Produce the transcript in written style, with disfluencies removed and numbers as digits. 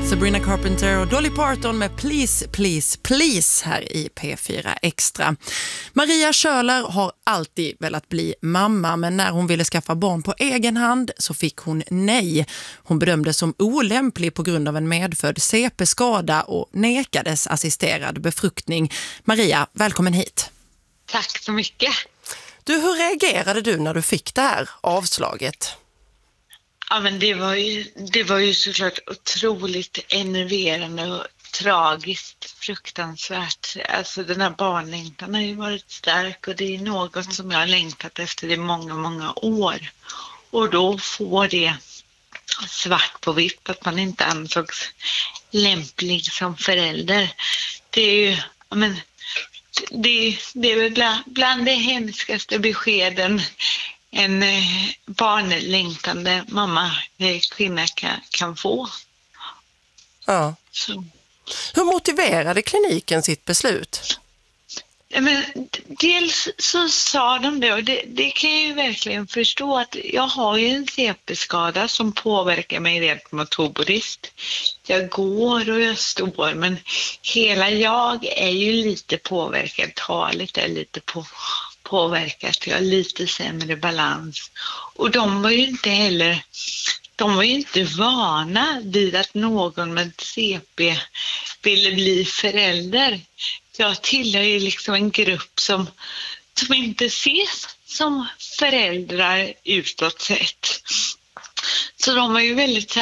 Sabrina Carpenter och Dolly Parton med Please, Please, Please här i P4 Extra. Maria Schöler har alltid velat bli mamma, men när hon ville skaffa barn på egen hand så fick hon nej. Hon bedömdes som olämplig på grund av en medfödd CP-skada och nekades assisterad befruktning. Maria, välkommen hit. Tack så mycket. Du, hur reagerade du när du fick det här avslaget? Ja, men det var ju såklart otroligt enerverande och tragiskt, fruktansvärt. Alltså den här barnlängtan har ju varit stark och det är något som jag har längtat efter i många, många år. Och då får det svart på vitt att man inte ansågs lämplig som förälder. Det är ju, ja, men det är väl bland de hemskaste beskeden en barnlängtande kvinna kan få. Ja. Så. Hur motiverade kliniken sitt beslut? Men dels så sa de det, och det kan jag ju verkligen förstå, att jag har ju en CP-skada som påverkar mig rent motoriskt. Jag går och jag står, men hela jag är ju lite påverkad. Talet är lite påverkat. Jag har lite sämre balans. Och de var ju inte vana vid att någon med CP ville bli förälder. Jag tillhör ju liksom en grupp som inte ses som föräldrar utåt sett. Så de var ju väldigt